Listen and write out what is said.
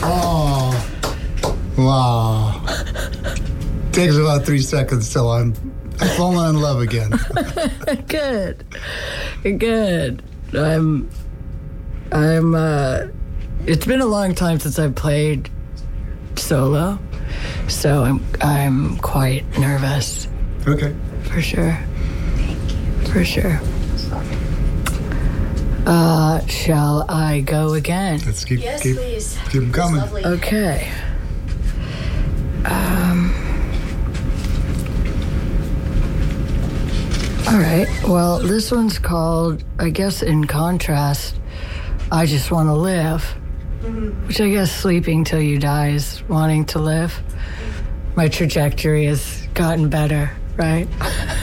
Oh, wow. Takes about 3 seconds till I've fallen in love again. Good. It's been a long time since I've played solo, so I'm quite nervous. Okay. For sure. For sure. Shall I go again? Let's keep Please. keep them coming. Lovely. Okay. All right. Well, this one's called, I guess, in contrast, I Just Want to Live, which I guess sleeping till you die is wanting to live. My trajectory has gotten better, right?